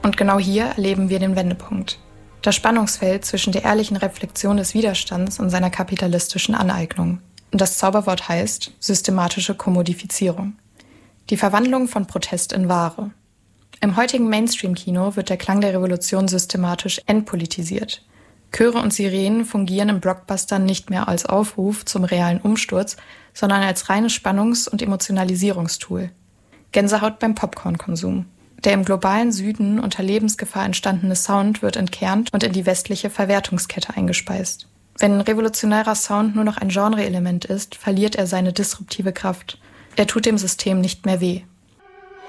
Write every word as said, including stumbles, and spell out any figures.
Und genau hier erleben wir den Wendepunkt. Das Spannungsfeld zwischen der ehrlichen Reflexion des Widerstands und seiner kapitalistischen Aneignung. Und das Zauberwort heißt systematische Kommodifizierung. Die Verwandlung von Protest in Ware. Im heutigen Mainstream-Kino wird der Klang der Revolution systematisch entpolitisiert. Chöre und Sirenen fungieren im Blockbuster nicht mehr als Aufruf zum realen Umsturz, sondern als reines Spannungs- und Emotionalisierungstool. Gänsehaut beim Popcorn-Konsum. Der im globalen Süden unter Lebensgefahr entstandene Sound wird entkernt und in die westliche Verwertungskette eingespeist. Wenn ein revolutionärer Sound nur noch ein Genre-Element ist, verliert er seine disruptive Kraft. Er tut dem System nicht mehr weh.